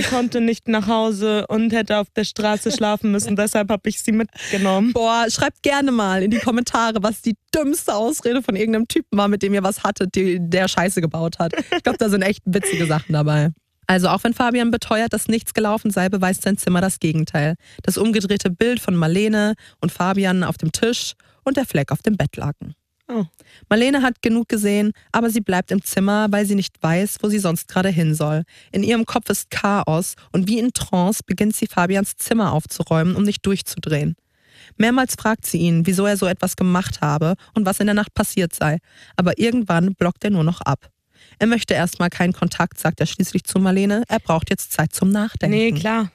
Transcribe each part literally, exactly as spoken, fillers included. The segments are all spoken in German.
konnte nicht nach Hause und hätte auf der Straße schlafen müssen. Deshalb habe ich sie mitgenommen. Boah, schreibt gerne mal in die Kommentare, was die dümmste Ausrede von irgendeinem Typen war, mit dem ihr was hattet, die, der Scheiße gebaut hat. Ich glaube, da sind echt witzige Sachen dabei. Also auch wenn Fabian beteuert, dass nichts gelaufen sei, beweist sein Zimmer das Gegenteil. Das umgedrehte Bild von Marlene und Fabian auf dem Tisch und der Fleck auf dem Bettlaken. Oh. Marlene hat genug gesehen, aber sie bleibt im Zimmer, weil sie nicht weiß, wo sie sonst gerade hin soll. In ihrem Kopf ist Chaos und wie in Trance beginnt sie Fabians Zimmer aufzuräumen, um nicht durchzudrehen. Mehrmals fragt sie ihn, wieso er so etwas gemacht habe und was in der Nacht passiert sei. Aber irgendwann blockt er nur noch ab. Er möchte erstmal keinen Kontakt, sagt er schließlich zu Marlene. Er braucht jetzt Zeit zum Nachdenken. Nee, klar.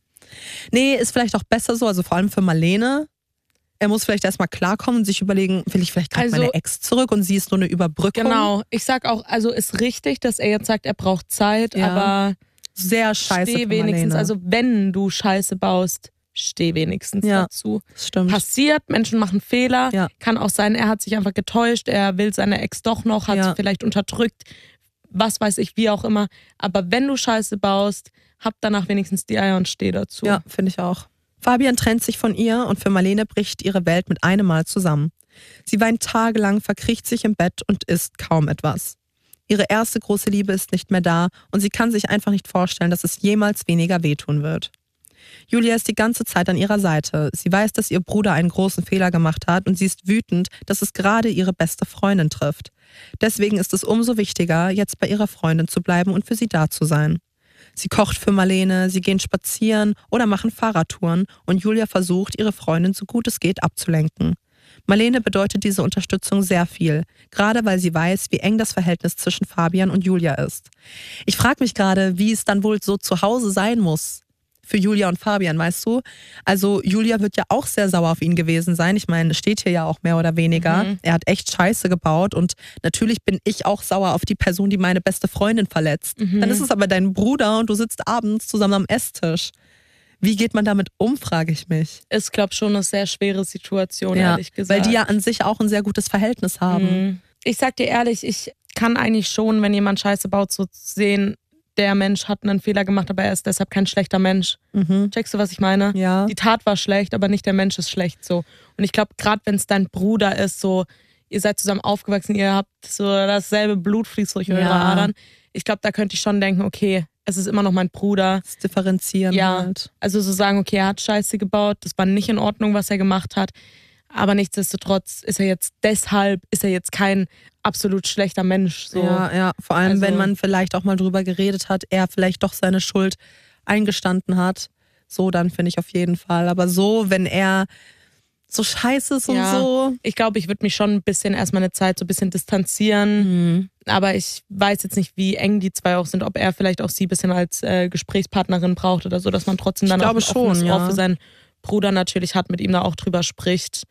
Nee, ist vielleicht auch besser so, also vor allem für Marlene. Er muss vielleicht erstmal klarkommen und sich überlegen, will ich vielleicht gerade Also, meine Ex zurück und sie ist nur eine Überbrückung. Genau. Ich sag auch, also ist richtig, dass er jetzt sagt, er braucht Zeit, Ja. aber Sehr scheiße steh für wenigstens, Marlene. also wenn du Scheiße baust, steh wenigstens Ja. dazu. Das stimmt. Passiert, Menschen machen Fehler, Ja. kann auch sein, er hat sich einfach getäuscht, er will seine Ex doch noch, hat Ja. sie vielleicht unterdrückt, was weiß ich, wie auch immer. Aber wenn du Scheiße baust, hab danach wenigstens die Eier und steh dazu. Ja, finde ich auch. Fabian trennt sich von ihr und für Marlene bricht ihre Welt mit einem Mal zusammen. Sie weint tagelang, verkriecht sich im Bett und isst kaum etwas. Ihre erste große Liebe ist nicht mehr da und sie kann sich einfach nicht vorstellen, dass es jemals weniger wehtun wird. Julia ist die ganze Zeit an ihrer Seite. Sie weiß, dass ihr Bruder einen großen Fehler gemacht hat und sie ist wütend, dass es gerade ihre beste Freundin trifft. Deswegen ist es umso wichtiger, jetzt bei ihrer Freundin zu bleiben und für sie da zu sein. Sie kocht für Marlene, sie gehen spazieren oder machen Fahrradtouren und Julia versucht, ihre Freundin so gut es geht abzulenken. Marlene bedeutet diese Unterstützung sehr viel, gerade weil sie weiß, wie eng das Verhältnis zwischen Fabian und Julia ist. Ich frage mich gerade, wie es dann wohl so zu Hause sein muss für Julia und Fabian, weißt du? Also Julia wird ja auch sehr sauer auf ihn gewesen sein. Ich meine, es steht hier ja auch mehr oder weniger. Mhm. Er hat echt Scheiße gebaut und natürlich bin ich auch sauer auf die Person, die meine beste Freundin verletzt. Mhm. Dann ist es aber dein Bruder und du sitzt abends zusammen am Esstisch. Wie geht man damit um, frage ich mich. Ist, glaube ich, schon eine sehr schwere Situation, Ja, ehrlich gesagt. weil die ja an sich auch ein sehr gutes Verhältnis haben. Mhm. Ich sag dir ehrlich, ich kann eigentlich schon, wenn jemand Scheiße baut, so sehen, der Mensch hat einen Fehler gemacht, aber er ist deshalb kein schlechter Mensch. Mhm. Checkst du, was ich meine? Ja. Die Tat war schlecht, aber nicht der Mensch ist schlecht so. Und ich glaube, gerade wenn es dein Bruder ist, so, ihr seid zusammen aufgewachsen, ihr habt so dasselbe Blut fließt durch eure Ja. Adern. Ich glaube, da könnte ich schon denken, okay, es ist immer noch mein Bruder. Das Differenzieren Ja. halt. Also so sagen, okay, er hat Scheiße gebaut, das war nicht in Ordnung, was er gemacht hat. Aber nichtsdestotrotz ist er jetzt, deshalb ist er jetzt kein absolut schlechter Mensch. So. Ja, ja. Vor allem, Also- wenn man vielleicht auch mal drüber geredet hat, er vielleicht doch seine Schuld eingestanden hat. So, dann finde ich auf jeden Fall. Aber so, wenn er so scheiße ist und Ja. so. Ich glaube, ich würde mich schon ein bisschen erstmal eine Zeit so ein bisschen distanzieren. Mhm. Aber ich weiß jetzt nicht, wie eng die zwei auch sind, ob er vielleicht auch sie ein bisschen als äh, Gesprächspartnerin braucht oder so, dass man trotzdem Ich dann glaube auch ein offenes schon, Ohr ja. für seinen Bruder natürlich hat, mit ihm da auch drüber spricht.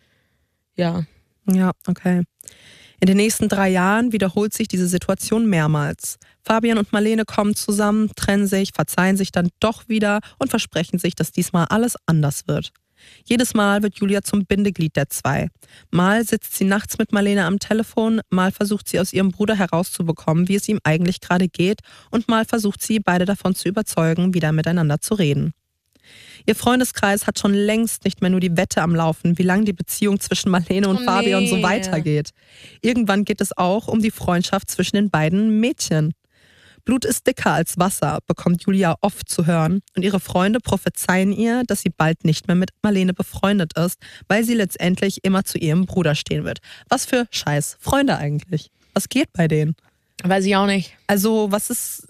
Ja. Ja, okay. In den nächsten drei Jahren wiederholt sich diese Situation mehrmals. Fabian und Marlene kommen zusammen, trennen sich, verzeihen sich dann doch wieder und versprechen sich, dass diesmal alles anders wird. Jedes Mal wird Julia zum Bindeglied der zwei. Mal sitzt sie nachts mit Marlene am Telefon, mal versucht sie aus ihrem Bruder herauszubekommen, wie es ihm eigentlich gerade geht, und mal versucht sie, beide davon zu überzeugen, wieder miteinander zu reden. Ihr Freundeskreis hat schon längst nicht mehr nur die Wette am Laufen, wie lange die Beziehung zwischen Marlene und Oh, Fabian so nee. weitergeht. Irgendwann geht es auch um die Freundschaft zwischen den beiden Mädchen. Blut ist dicker als Wasser, bekommt Julia oft zu hören. Und ihre Freunde prophezeien ihr, dass sie bald nicht mehr mit Marlene befreundet ist, weil sie letztendlich immer zu ihrem Bruder stehen wird. Was für scheiß Freunde eigentlich? Was geht bei denen? Weiß ich auch nicht. Also, was ist...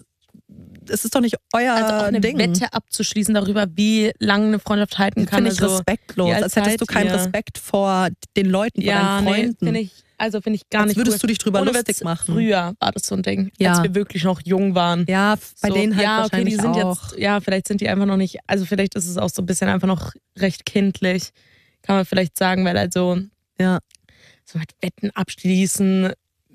Es ist doch nicht euer Also auch eine Ding. Wette abzuschließen darüber, wie lange eine Freundschaft halten kann. Finde ich also, respektlos. wie alt Als hättest du seid keinen ihr? Respekt vor den Leuten, vor Ja, deinen nee, Freunden. finde ich, also finde ich gar Als nicht würdest cool. du dich drüber Ohne lustig Witz, machen. Früher war das so ein Ding, Ja. als wir wirklich noch jung waren. Ja, bei so, denen halt ja, okay, wahrscheinlich die sind auch. jetzt, ja, vielleicht sind die einfach noch nicht, also vielleicht ist es auch so ein bisschen einfach noch recht kindlich, kann man vielleicht sagen, weil also Ja. so mit Wetten abschließen,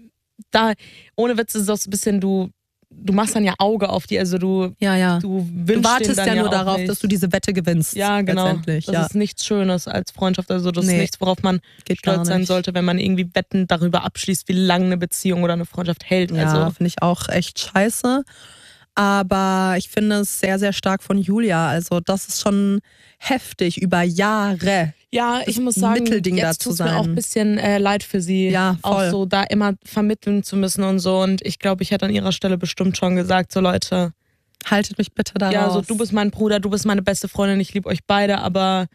da, ohne Witz ist es auch so ein bisschen, du, du machst dann ja Auge auf die, also du, Ja, ja. du Du wünschst wartest denen dann ja nur auch darauf, nicht. dass du diese Wette gewinnst. Ja, genau. Letztendlich. Das Ja. ist nichts Schönes als Freundschaft. Also das Nee. ist nichts, worauf man Geht gar stolz sein nicht. sollte, wenn man irgendwie Wetten darüber abschließt, wie lange eine Beziehung oder eine Freundschaft hält. Ja, Also finde ich auch echt scheiße. Aber ich finde es sehr, sehr stark von Julia. Also das ist schon heftig, über Jahre. Ja, ich muss sagen, Mittelding da jetzt zu tut mir sein. auch ein bisschen äh, leid für sie, Ja, voll. auch so da immer vermitteln zu müssen und so. Und ich glaube, ich hätte an ihrer Stelle bestimmt schon gesagt, so Leute, Haltet mich bitte da ja, raus. so du bist mein Bruder, du bist meine beste Freundin, ich liebe euch beide, aber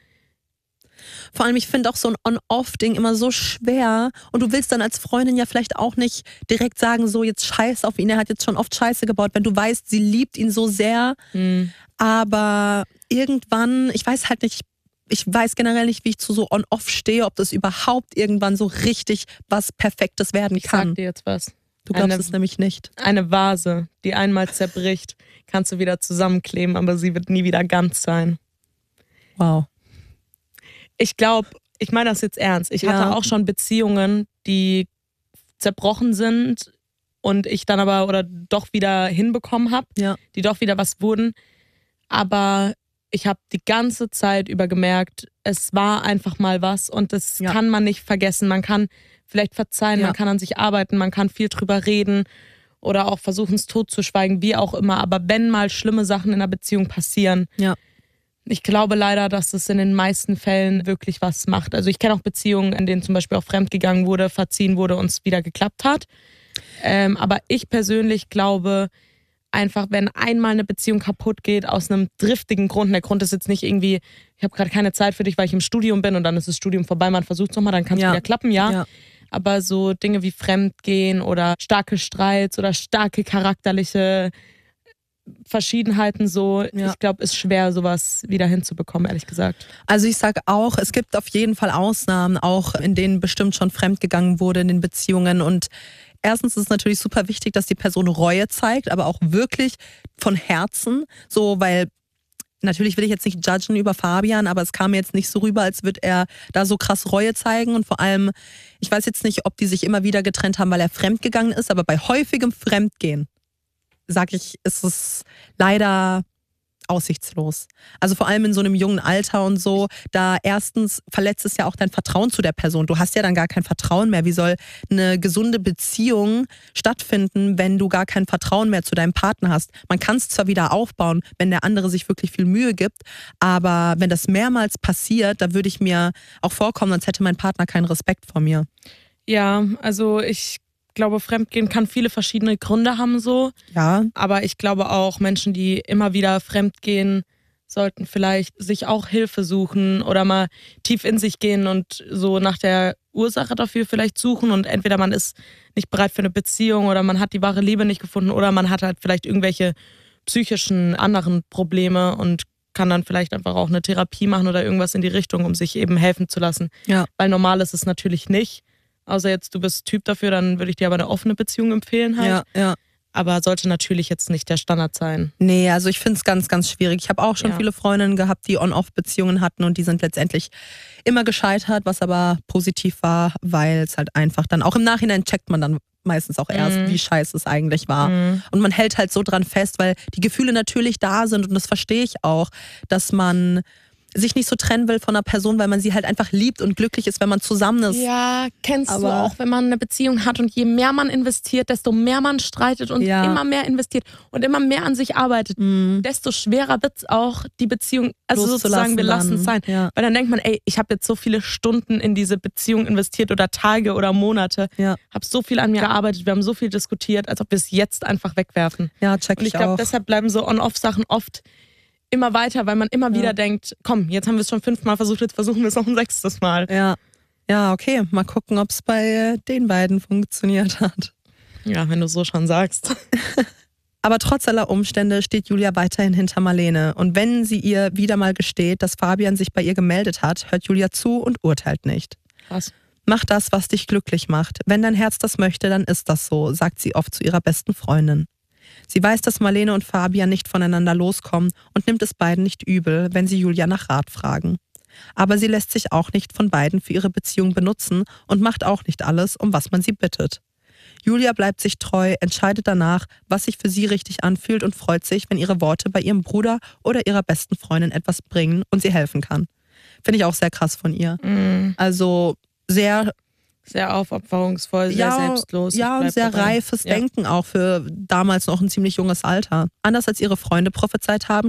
Vor allem, ich finde auch so ein On-Off-Ding immer so schwer. Und du willst dann als Freundin ja vielleicht auch nicht direkt sagen, so jetzt scheiß auf ihn, er hat jetzt schon oft Scheiße gebaut, wenn du weißt, sie liebt ihn so sehr. Mhm. Aber irgendwann, ich weiß halt nicht, ich weiß generell nicht, wie ich zu so On-Off stehe, ob das überhaupt irgendwann so richtig was Perfektes werden ich sag kann. dir jetzt was. Du glaubst eine, es nämlich nicht. Eine Vase, die einmal zerbricht, kannst du wieder zusammenkleben, aber sie wird nie wieder ganz sein. Wow. Ich glaube, ich meine das jetzt ernst. Ich Ja. hatte auch schon Beziehungen, die zerbrochen sind und ich dann aber oder doch wieder hinbekommen habe, Ja. die doch wieder was wurden. Aber ich habe die ganze Zeit über gemerkt, es war einfach mal was und das Ja. kann man nicht vergessen. Man kann vielleicht verzeihen, Ja. man kann an sich arbeiten, man kann viel drüber reden oder auch versuchen, es totzuschweigen, wie auch immer. Aber wenn mal schlimme Sachen in einer Beziehung passieren, Ja. ich glaube leider, dass es in den meisten Fällen wirklich was macht. Also ich kenne auch Beziehungen, in denen zum Beispiel auch fremdgegangen wurde, verziehen wurde und es wieder geklappt hat. Ähm, aber ich persönlich glaube einfach, wenn einmal eine Beziehung kaputt geht aus einem driftigen Grund, und der Grund ist jetzt nicht irgendwie, ich habe gerade keine Zeit für dich, weil ich im Studium bin und dann ist das Studium vorbei, man versucht es nochmal, dann kann es Ja. wieder klappen, ja. Ja. Aber so Dinge wie Fremdgehen oder starke Streits oder starke charakterliche Verschiedenheiten so, Ja. ich glaube, ist schwer, sowas wieder hinzubekommen, ehrlich gesagt. Also ich sage auch, es gibt auf jeden Fall Ausnahmen, auch in denen bestimmt schon fremdgegangen wurde in den Beziehungen. Und erstens ist es natürlich super wichtig, dass die Person Reue zeigt, aber auch wirklich von Herzen. So, weil natürlich will ich jetzt nicht judgen über Fabian, aber es kam mir jetzt nicht so rüber, als würde er da so krass Reue zeigen. Und vor allem, ich weiß jetzt nicht, ob die sich immer wieder getrennt haben, weil er fremdgegangen ist, aber bei häufigem Fremdgehen, sag ich, ist es leider aussichtslos. Also vor allem in so einem jungen Alter und so, da erstens verletzt es ja auch dein Vertrauen zu der Person. Du hast ja dann gar kein Vertrauen mehr. Wie soll eine gesunde Beziehung stattfinden, wenn du gar kein Vertrauen mehr zu deinem Partner hast? Man kann es zwar wieder aufbauen, wenn der andere sich wirklich viel Mühe gibt, aber wenn das mehrmals passiert, da würde ich mir auch vorkommen, als hätte mein Partner keinen Respekt vor mir. Ja, also ich glaube, Fremdgehen kann viele verschiedene Gründe haben so. Ja. Aber ich glaube auch, Menschen, die immer wieder fremdgehen, sollten vielleicht sich auch Hilfe suchen oder mal tief in sich gehen und so nach der Ursache dafür vielleicht suchen. Und entweder man ist nicht bereit für eine Beziehung oder man hat die wahre Liebe nicht gefunden oder man hat halt vielleicht irgendwelche psychischen anderen Probleme und kann dann vielleicht einfach auch eine Therapie machen oder irgendwas in die Richtung, um sich eben helfen zu lassen. Ja. Weil normal ist es natürlich nicht. Außer jetzt, du bist Typ dafür, dann würde ich dir aber eine offene Beziehung empfehlen halt. Ja, ja. Aber sollte natürlich jetzt nicht der Standard sein. Nee, also ich finde es ganz, ganz schwierig. Ich habe auch schon Ja. viele Freundinnen gehabt, die On-Off-Beziehungen hatten und die sind letztendlich immer gescheitert, was aber positiv war, weil es halt einfach dann, auch im Nachhinein checkt man dann meistens auch erst, Mhm. wie scheiße es eigentlich war. Mhm. Und man hält halt so dran fest, weil die Gefühle natürlich da sind und das verstehe ich auch, dass man sich nicht so trennen will von einer Person, weil man sie halt einfach liebt und glücklich ist, wenn man zusammen ist. Ja, kennst du Aber- auch, wenn man eine Beziehung hat und je mehr man investiert, desto mehr man streitet und Ja. immer mehr investiert und immer mehr an sich arbeitet, Mhm. desto schwerer wird es auch, die Beziehung, also sozusagen, wir lassen es sein. Ja. Weil dann denkt man, ey, ich habe jetzt so viele Stunden in diese Beziehung investiert oder Tage oder Monate, Ja. habe so viel an mir gearbeitet, wir haben so viel diskutiert, als ob wir es jetzt einfach wegwerfen. Ja, check Und ich ich glaube, auch. deshalb bleiben so On-Off-Sachen oft immer weiter, weil man immer Ja. wieder denkt, komm, jetzt haben wir es schon fünfmal versucht, jetzt versuchen wir es noch ein sechstes Mal. Ja. Ja, okay. Mal gucken, ob es bei äh, den beiden funktioniert hat. Ja, wenn du so schon sagst. Aber trotz aller Umstände steht Julia weiterhin hinter Marlene. Und wenn sie ihr wieder mal gesteht, dass Fabian sich bei ihr gemeldet hat, hört Julia zu und urteilt nicht. Krass. Mach das, was dich glücklich macht. Wenn dein Herz das möchte, dann ist das so, sagt sie oft zu ihrer besten Freundin. Sie weiß, dass Marlene und Fabian nicht voneinander loskommen und nimmt es beiden nicht übel, wenn sie Julia nach Rat fragen. Aber sie lässt sich auch nicht von beiden für ihre Beziehung benutzen und macht auch nicht alles, um was man sie bittet. Julia bleibt sich treu, entscheidet danach, was sich für sie richtig anfühlt und freut sich, wenn ihre Worte bei ihrem Bruder oder ihrer besten Freundin etwas bringen und sie helfen kann. Finde ich auch sehr krass von ihr. Mhm. Also sehr Sehr aufopferungsvoll, sehr ja, selbstlos. Ja, und sehr dabei. reifes ja. Denken auch für damals noch ein ziemlich junges Alter. Anders als ihre Freunde prophezeit haben,